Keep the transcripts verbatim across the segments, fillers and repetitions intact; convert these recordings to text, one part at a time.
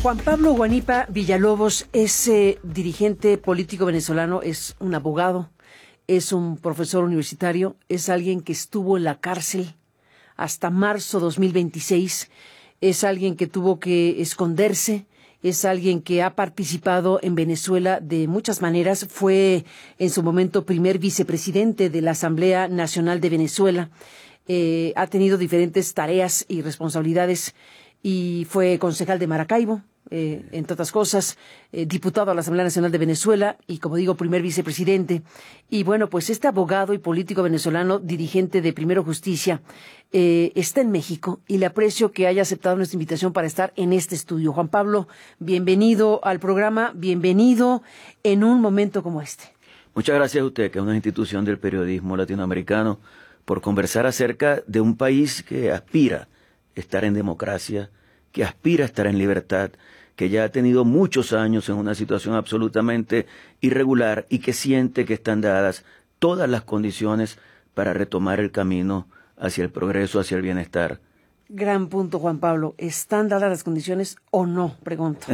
Juan Pablo Guanipa Villalobos es eh, dirigente político venezolano, es un abogado, es un profesor universitario, es alguien que estuvo en la cárcel hasta marzo dos mil veintiséis, es alguien que tuvo que esconderse, es alguien que ha participado en Venezuela de muchas maneras, fue en su momento primer vicepresidente de la Asamblea Nacional de Venezuela, eh, ha tenido diferentes tareas y responsabilidades y fue concejal de Maracaibo, eh, entre otras cosas, eh, diputado a la Asamblea Nacional de Venezuela y, como digo, primer vicepresidente. Y bueno, pues este abogado y político venezolano, dirigente de Primero Justicia, eh, está en México y le aprecio que haya aceptado nuestra invitación para estar en este estudio. Juan Pablo, bienvenido al programa, bienvenido en un momento como este. Muchas gracias a usted, que es una institución del periodismo latinoamericano, por conversar acerca de un país que aspira a estar en democracia, que aspira a estar en libertad, que ya ha tenido muchos años en una situación absolutamente irregular y que siente que están dadas todas las condiciones para retomar el camino hacia el progreso, hacia el bienestar. Gran punto, Juan Pablo. ¿Están dadas las condiciones o no? Pregunto.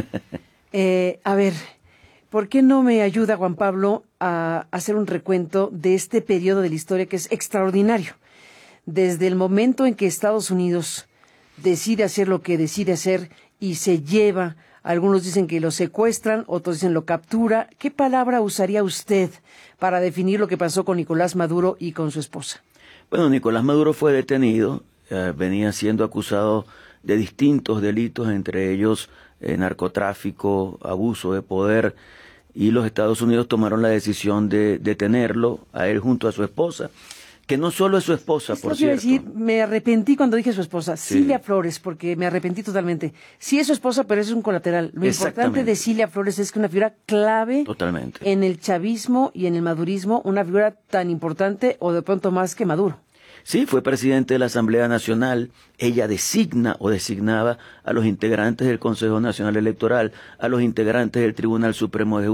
eh, a ver, ¿por qué no me ayuda, Juan Pablo, a hacer un recuento de este periodo de la historia que es extraordinario? Desde el momento en que Estados Unidos decide hacer lo que decide hacer y se lleva, algunos dicen que lo secuestran, otros dicen lo captura. ¿Qué palabra usaría usted para definir lo que pasó con Nicolás Maduro y con su esposa? Bueno, Nicolás Maduro fue detenido, eh, venía siendo acusado de distintos delitos, entre ellos eh, narcotráfico, abuso de poder, y los Estados Unidos tomaron la decisión de detenerlo, a él junto a su esposa, que no solo es su esposa, Esto por quiero cierto. decir, me arrepentí cuando dije su esposa, Sí. Cilia Flores, porque me arrepentí totalmente. Sí es su esposa, pero eso es un colateral. Lo importante de Cilia Flores es que una figura clave Totalmente. en el chavismo y en el madurismo, una figura tan importante o de pronto más que Maduro. Sí, fue presidente de la Asamblea Nacional. Ella designa o designaba a los integrantes del Consejo Nacional Electoral, a los integrantes del Tribunal Supremo de Justicia.